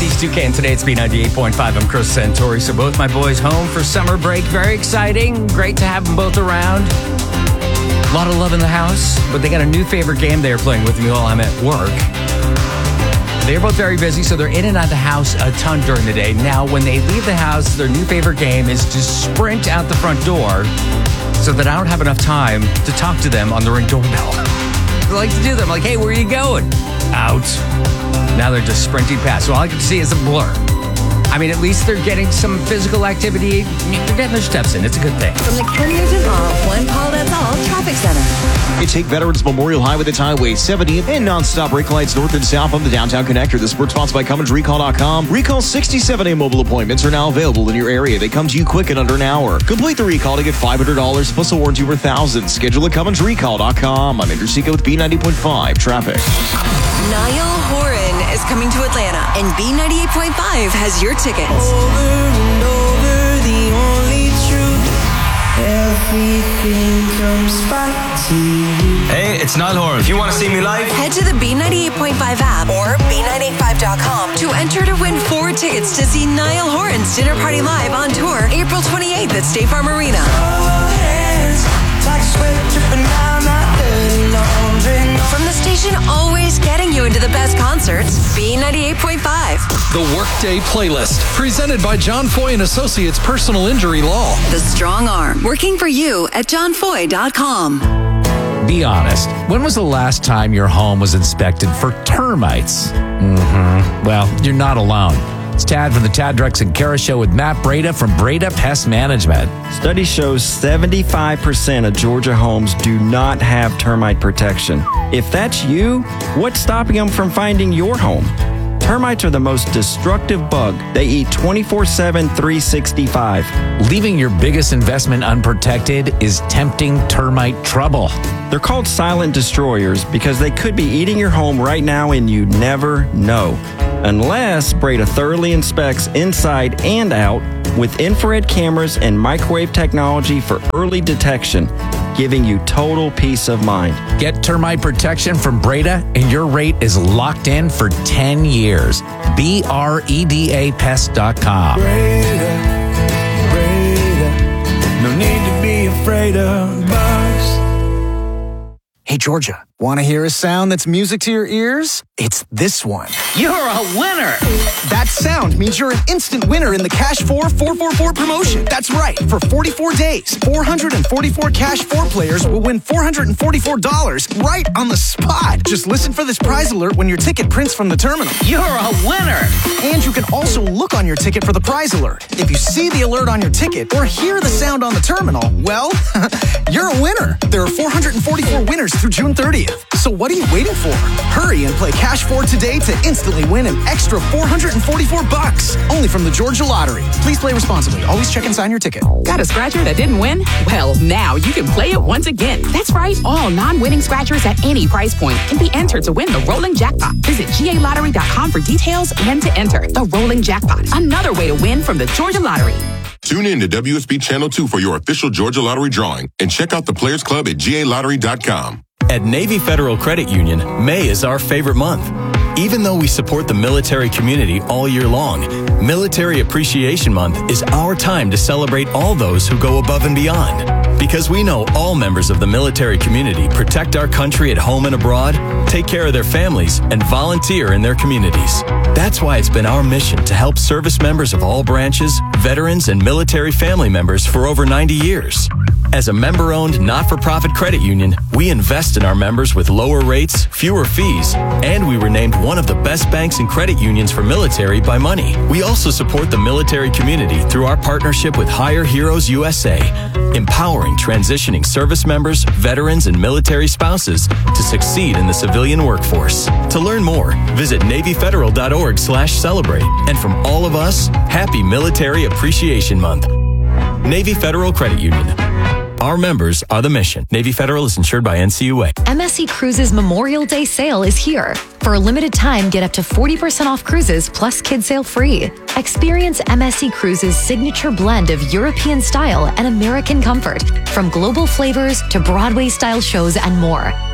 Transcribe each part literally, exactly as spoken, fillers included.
nineties two K, and today it's B ninety-eight point five. I'm Chris Santori. So both my boys home for summer break. Very exciting. Great to have them both around. A lot of love in the house, but they got a new favorite game they're playing with me while I'm at work. They're both very busy, so they're in and out of the house a ton during the day. Now, when they leave the house, their new favorite game is to sprint out the front door so that I don't have enough time to talk to them on the Ring doorbell. I like to do them, like, hey, where are you going? Out. Now they're just sprinting past. So all I can see is a blur. I mean, at least they're getting some physical activity. They're getting their steps in. It's a good thing. From the Kennyers Involved One Call That's All Traffic Center. You take Veterans Memorial Highway, the Highway seventy, and non-stop brake lights north and south on the downtown connector. The Sport sponsored by Cummins Recall dot com. Recall sixty-seven A mobile appointments are now available in your area. They come to you quick in under an hour. Complete the recall to get five hundred dollars plus a warranty over one thousand dollars. Schedule at Cummins Recall dot com. I'm Andrew Seco with B ninety point five Traffic. Niall Horan is coming to Atlanta, and B ninety-eight point five has your tickets. Over and over, the only truth. Everything comes back to you. Hey, it's Niall Horan. If you want to see me live, Head to the B ninety-eight point five app or B nine eight five dot com to enter to win four tickets to see Niall Horan's Dinner Party Live on tour April twenty-eighth at State Farm Arena. Like sweat dripping down my dirty laundry. From the station always getting you into the best concerts, B ninety-eight point five. The Workday Playlist, presented by John Foy and Associates Personal Injury Law. The Strong Arm, working for you at john foy dot com. Be honest, when was the last time your home was inspected for termites? Mm-hmm. Well, you're not alone. It's Tad from the Tad Drex and Kara Show with Matt Breda from Breda Pest Management. Study shows seventy-five percent of Georgia homes do not have termite protection. If that's you, what's stopping them from finding your home? Termites are the most destructive bug. They eat twenty-four seven, three sixty-five. Leaving your biggest investment unprotected is tempting termite trouble. They're called silent destroyers because they could be eating your home right now and you never know. Unless Breda thoroughly inspects inside and out with infrared cameras and microwave technology for early detection, giving you total peace of mind. Get termite protection from Breda and your rate is locked in for ten years. B R E D A pest dot com. Breda, Breda, no need to be afraid of bugs. Hey, Georgia, want to hear a sound that's music to your ears? It's this one. You're a winner. That sound means you're an instant winner in the Cash four four four four promotion. That's right. For forty-four days, four hundred forty-four Cash four players will win four hundred forty-four dollars right on the spot. Just listen for this prize alert when your ticket prints from the terminal. You're a winner. And you can also look on your ticket for the prize alert. If you see the alert on your ticket or hear the sound on the terminal, well, you're a winner. There are four hundred forty-four winners through June thirtieth. So what are you waiting for? Hurry and play Cash four today to instantly win an extra four hundred forty-four bucks. Only from the Georgia Lottery. Please play responsibly. Always check and sign your ticket. Got a scratcher that didn't win? Well, now you can play it once again. That's right. All non-winning scratchers at any price point can be entered to win the Rolling Jackpot. Visit G A lottery dot com for details and to enter the Rolling Jackpot. Another way to win from the Georgia Lottery. Tune in to W S B Channel two for your official Georgia Lottery drawing and check out the Players Club at G A lottery dot com. at Navy Federal Credit Union, May is our favorite month. Even though we support the military community all year long, Military Appreciation Month is our time to celebrate all those who go above and beyond. Because we know all members of the military community protect our country at home and abroad, take care of their families, and volunteer in their communities. That's why it's been our mission to help service members of all branches, veterans, and military family members for over ninety years. As a member-owned, not-for-profit credit union, we invest in our members with lower rates, fewer fees, and we were named one of the best banks and credit unions for military by Money. We also support the military community through our partnership with Hire Heroes U S A, empowering transitioning service members, veterans, and military spouses to succeed in the civilian workforce. To learn more, visit navy federal dot org slash celebrate. And from all of us, happy Military Appreciation Month. Navy Federal Credit Union. Our members are the mission. Navy Federal is insured by N C U A. M S C Cruises Memorial Day sale is here. For a limited time, get up to forty percent off cruises plus kid sail free. Experience M S C Cruises' signature blend of European style and American comfort, from global flavors to Broadway-style shows and more.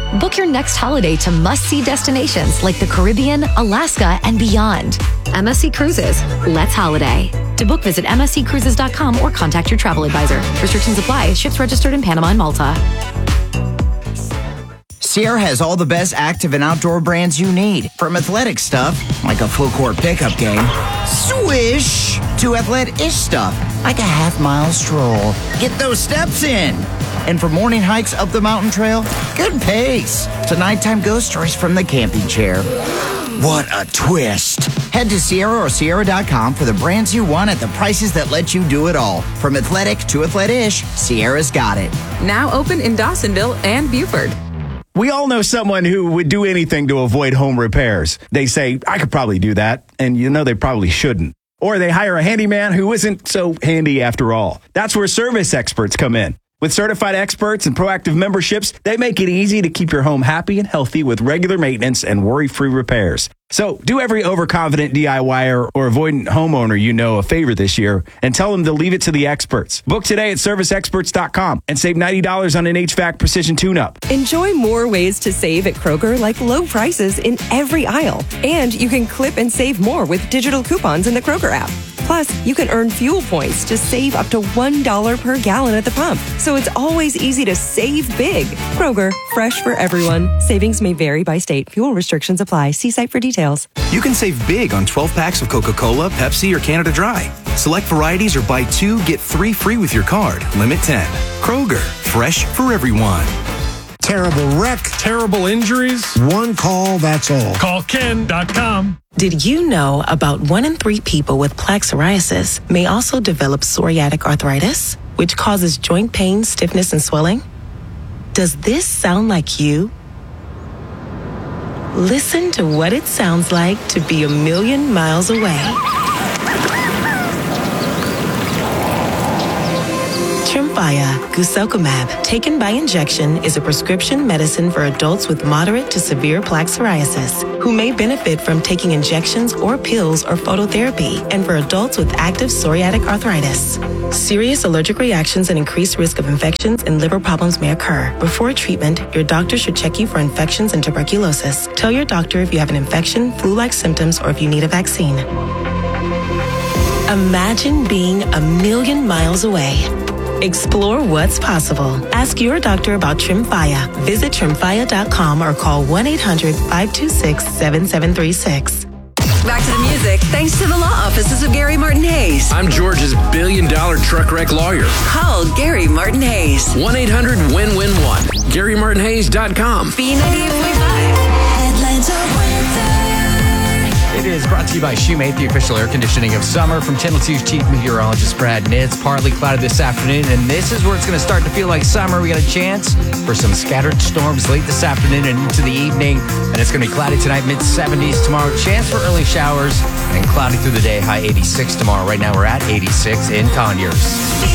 Book your next holiday to must-see destinations like the Caribbean, Alaska, and beyond. M S C Cruises. Let's holiday. To book, visit m s c cruises dot com or contact your travel advisor. Restrictions apply. Ships registered in Panama and Malta. Sierra has all the best active and outdoor brands you need. From athletic stuff, like a full court pickup game, swish, to athletic-ish stuff, like a half-mile stroll. Get those steps in. And for morning hikes up the mountain trail, good pace. To nighttime ghost stories from the camping chair. What a twist. Head to Sierra or Sierra dot com for the brands you want at the prices that let you do it all. From athletic to athletic-ish, Sierra's got it. Now open in Dawsonville and Buford. We all know someone who would do anything to avoid home repairs. They say, I could probably do that, and you know they probably shouldn't. Or they hire a handyman who isn't so handy after all. That's where Service Experts come in. With certified experts and proactive memberships, they make it easy to keep your home happy and healthy with regular maintenance and worry-free repairs. So do every overconfident DIYer or avoidant homeowner you know a favor this year and tell them to leave it to the experts. Book today at service experts dot com and save ninety dollars on an H V A C precision tune-up. Enjoy more ways to save at Kroger, like low prices in every aisle. And you can clip and save more with digital coupons in the Kroger app. Plus, you can earn fuel points to save up to one dollar per gallon at the pump. So it's always easy to save big. Kroger, fresh for everyone. Savings may vary by state. Fuel restrictions apply. See site for details. You can save big on twelve packs of Coca-Cola, Pepsi, or Canada Dry. Select varieties or buy two, get three free with your card. Limit ten. Kroger, fresh for everyone. Terrible wreck. Terrible injuries. One call, that's all. Call Ken dot com. Did you know about one in three people with plaque psoriasis may also develop psoriatic arthritis, which causes joint pain, stiffness, and swelling? Does this sound like you? Listen to what it sounds like to be a million miles away. Tremfya, guselkumab, taken by injection, is a prescription medicine for adults with moderate to severe plaque psoriasis who may benefit from taking injections or pills or phototherapy, and for adults with active psoriatic arthritis. Serious allergic reactions and increased risk of infections and liver problems may occur. Before treatment, your doctor should check you for infections and tuberculosis. Tell your doctor if you have an infection, flu-like symptoms, or if you need a vaccine. Imagine being a million miles away. Explore what's possible. Ask your doctor about Tremfya. Visit tremfya dot com or call one eight hundred five two six seven seven three six. Back to the music, thanks to the law offices of Gary Martin Hayes. I'm George's billion dollar truck wreck lawyer. Call Gary Martin Hayes. one eight hundred win win one. Gary Martin Hayes dot com. B ninety-eight point five. It is brought to you by Shoemate, the official air conditioning of summer. From Channel two's chief meteorologist, Brad Nitz. Partly cloudy this afternoon, and this is where it's going to start to feel like summer. We got a chance for some scattered storms late this afternoon and into the evening, and it's going to be cloudy tonight, mid seventies tomorrow. Chance for early showers and cloudy through the day, high eighty-six tomorrow. Right now we're at eighty-six in Conyers.